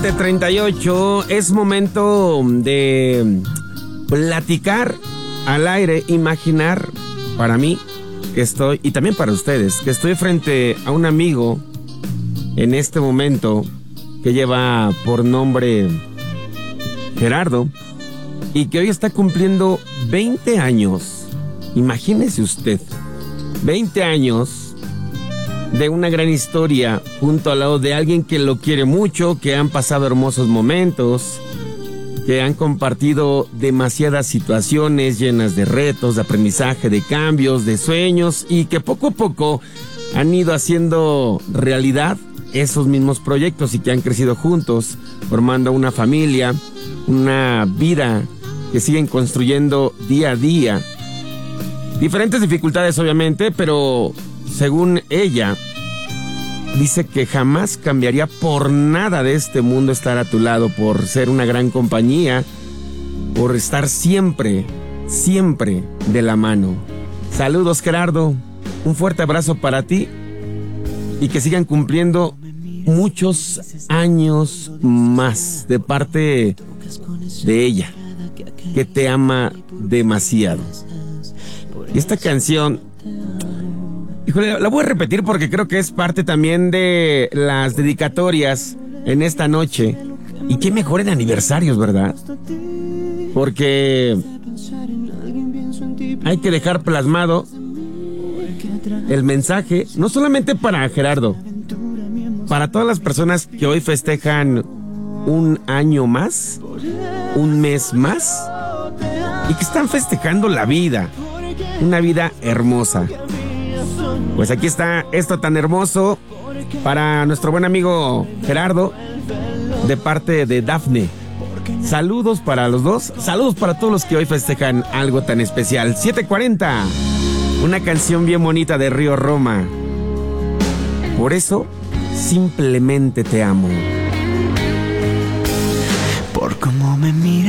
38, es momento de platicar al aire, imaginar para mí que estoy, y también para ustedes, que estoy frente a un amigo en este momento que lleva por nombre Gerardo y que hoy está cumpliendo 20 años. Imagínese usted, 20 años de una gran historia junto al lado de alguien que lo quiere mucho, que han pasado hermosos momentos, que han compartido demasiadas situaciones llenas de retos, de aprendizaje, de cambios, de sueños, y que poco a poco han ido haciendo realidad esos mismos proyectos y que han crecido juntos, formando una familia, una vida que siguen construyendo día a día. Diferentes dificultades, obviamente, pero según ella, dice que jamás cambiaría por nada de este mundo estar a tu lado, por ser una gran compañía, por estar siempre, siempre de la mano. Saludos, Gerardo, un fuerte abrazo para ti y que sigan cumpliendo muchos años más de parte de ella, que te ama demasiado. Y esta canción, híjole, la voy a repetir porque creo que es parte también de las dedicatorias en esta noche. Y qué mejor en aniversarios, ¿verdad? Porque hay que dejar plasmado el mensaje, no solamente para Gerardo, para todas las personas que hoy festejan un año más, un mes más, y que están festejando la vida, una vida hermosa. Pues aquí está esto tan hermoso para nuestro buen amigo Gerardo, de parte de Dafne. Saludos para los dos, saludos para todos los que hoy festejan algo tan especial. 7:40, una canción bien bonita de Río Roma. Por eso, simplemente te amo. Por cómo me mira.